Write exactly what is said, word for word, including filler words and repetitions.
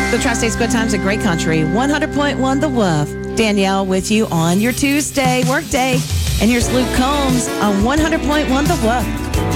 The Tri-State's Good Times, a great country. one hundred point one The Wolf. Danielle with you on your Tuesday workday. And here's Luke Combs on one hundred point one The Wolf.